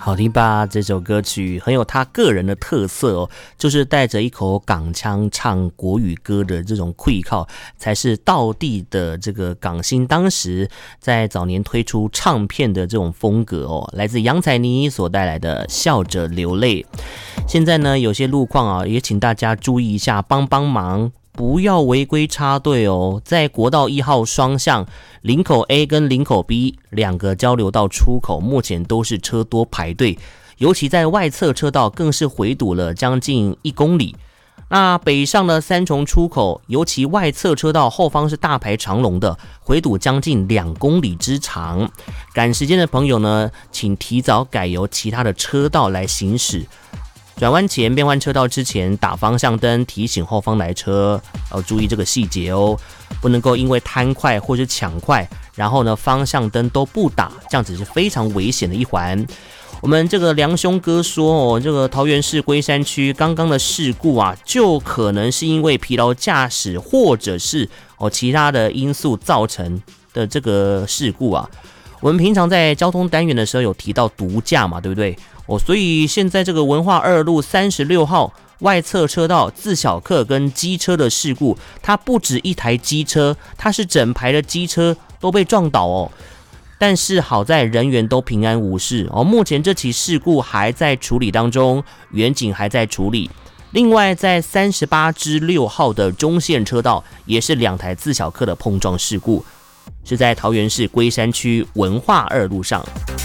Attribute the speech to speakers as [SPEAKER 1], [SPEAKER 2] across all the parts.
[SPEAKER 1] 好听吧？这首歌曲很有他个人的特色哦，就是带着一口港腔唱国语歌的这种气口，才是道地的这个港星当时在早年推出唱片的这种风格哦。来自杨采妮所带来的《笑着流泪》。现在呢，有些路况啊，也请大家注意一下，帮忙。不要违规插队哦！在国道1号双向林口 A 跟林口 B 两个交流道出口，目前都是车多排队，尤其在外侧车道更是回堵了将近1公里。那北上的三重出口，尤其外侧车道后方是大排长龙的，回堵将近2公里之长。赶时间的朋友呢，请提早改由其他的车道来行驶。转弯前变换车道之前打方向灯提醒后方来车，要注意这个细节哦，不能够因为贪快或是抢快，然后呢方向灯都不打，这样子是非常危险的一环。我们这个梁兄哥说哦，这个桃园市龟山区刚刚的事故啊，就可能是因为疲劳驾驶或者是其他的因素造成的这个事故啊。我们平常在交通单元的时候有提到毒驾嘛，对不对？所以现在这个文化2路36号外侧车道自小客跟机车的事故，它不止一台机车，它是整排的机车都被撞倒哦。但是好在人员都平安无事哦。目前这起事故还在处理当中，远警还在处理。另外，在38支6号的中线车道，也是2台自小客的碰撞事故，是在桃园市龟山区文化2路上。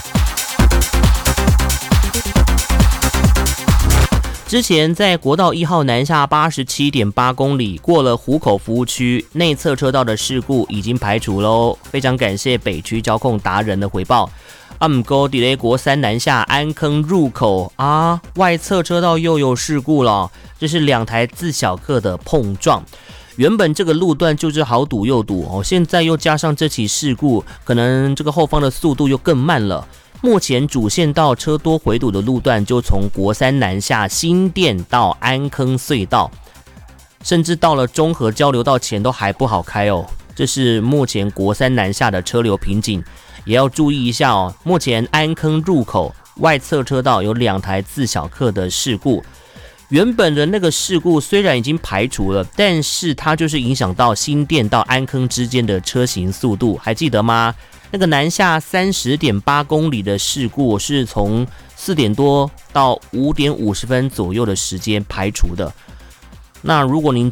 [SPEAKER 1] 之前在国道1号南下 87.8 公里，过了湖口服务区内侧车道的事故已经排除咯，非常感谢北区交控达人的回报。不过在国3南下安坑入口啊，外侧车道又有事故了，这是2台自小客的碰撞。原本这个路段就是好堵又堵哦，现在又加上这起事故，可能这个后方的速度又更慢了。目前主线道车多回堵的路段，就从国3南下新店到安坑隧道，甚至到了中和交流道前都还不好开哦。这是目前国3南下的车流瓶颈，也要注意一下哦。目前安坑入口外侧车道有2台自小客的事故，原本的那个事故虽然已经排除了，但是它就是影响到新店到安坑之间的车行速度，还记得吗？那个南下 30.8 公里的事故是从4点多到5点50分左右的时间排除的。那如果您